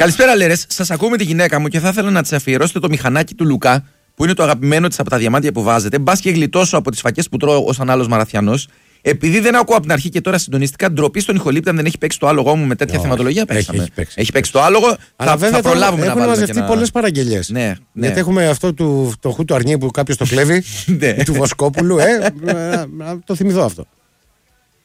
Καλησπέρα, Λέρες. Σας ακούω με τη γυναίκα μου και θα ήθελα να της αφιερώσετε το μηχανάκι του Λουκά, που είναι το αγαπημένο της από τα διαμάντια που βάζετε. Μπας και γλιτώσω από τις φακές που τρώω ως ανάλογος μαραθιανός. Επειδή δεν ακούω από την αρχή και τώρα συντονιστικά, ντροπή στον ηχολήπτη αν δεν έχει παίξει το άλογο μου με τέτοια θεματολογία. Έχει παίξει το άλογο. Αλλά θα προλάβουμε να βάλουμε. Έχουν μαζευτεί πολλές παραγγελίες. Ναι. Γιατί έχουμε αυτό το χου του Αρνί που κάποιος το κλέβει, του Βοσκόπουλου. Το θυμηθώ αυτό.